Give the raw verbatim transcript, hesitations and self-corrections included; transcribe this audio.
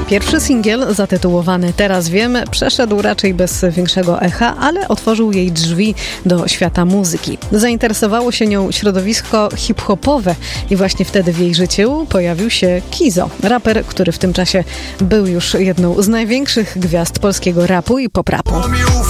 Pierwszy singiel zatytułowany Teraz wiem przeszedł raczej bez większego echa, ale otworzył jej drzwi do świata muzyki. Zainteresowało się nią środowisko hip-hopowe i właśnie wtedy w jej życiu pojawił się Kizo, raper, który w tym czasie był już jedną z największych gwiazd polskiego rapu i pop-rapu.